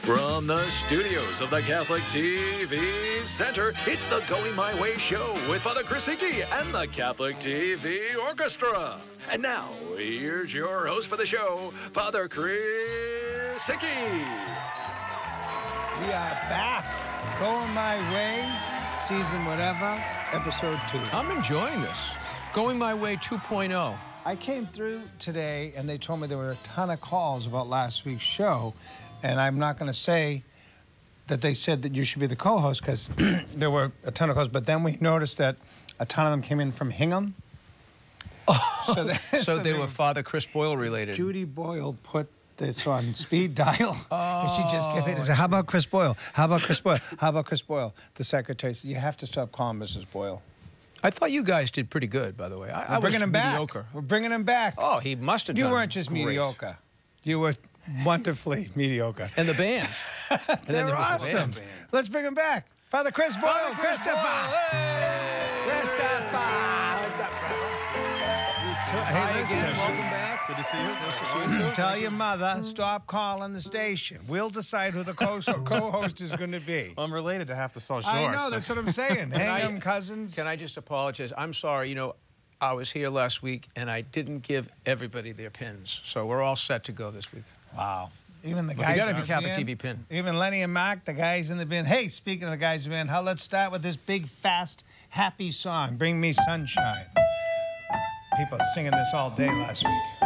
From the studios of the Catholic TV Center, it's the Going My Way Show with Father Chris Hickey and the Catholic TV Orchestra. And now, here's your host for the show, Father Chris Hickey. We are back. Going My Way, season whatever, episode 2. I'm enjoying this. Going My Way 2.0. I came through today, and they told me there were a ton of calls about last week's show. And I'm not going to say that they said that you should be the co-host because there were a ton of calls. But then we noticed that a ton of them came in from Hingham. Oh, so they were Father Chris Boyle related. Judy Boyle put this on speed dial. And she just kept it. Said, how about Chris Boyle? How about Chris Boyle? How about Chris Boyle? The secretary said, you have to stop calling Mrs. Boyle. I thought you guys did pretty good, by the way. We're bringing him back. Mediocre. We're bringing him back. Oh, he must have done You weren't just great. mediocre. You were wonderfully mediocre. And the band. And then They're there was the awesome. band. Let's bring him back. Father Chris Boyle. Father Chris Christopher. Boyle. Christopher. What's up, brother? Hi again. Welcome back. Good to see you. Nice to see you too. Tell your mother, stop calling the station. We'll decide who the co-host is going to be. Well, I'm related to half the South Shore. I know, that's what I'm saying. Hingham cousins. Can I just apologize? I'm sorry. You know, I was here last week, and I didn't give everybody their pins. So we're all set to go this week. Wow. Even the You guys got to in have the your Catholic bin. TV pin. Even Lenny and Mark, the guys in the bin. Hey, speaking of the guys in the bin, let's start with this big, fast, happy song, Bring Me Sunshine. People singing this all day last week.